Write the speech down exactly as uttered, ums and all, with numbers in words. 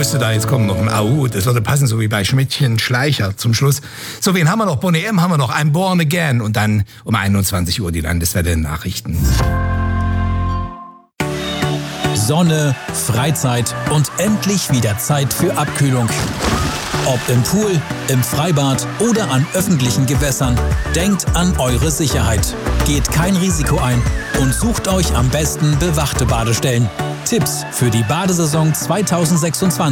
wusste da, jetzt kommt noch ein Au. Das würde passen, so wie bei Schmidtchen Schleicher zum Schluss. So, wen haben wir noch? Boney M. haben wir noch. I'm Born Again. Und dann um einundzwanzig Uhr die Landeswelle-Nachrichten. Sonne, Freizeit und endlich wieder Zeit für Abkühlung. Ob im Pool, im Freibad oder an öffentlichen Gewässern, denkt an eure Sicherheit. Geht kein Risiko ein und sucht euch am besten bewachte Badestellen. Tipps für die Badesaison zweitausendsechsundzwanzig.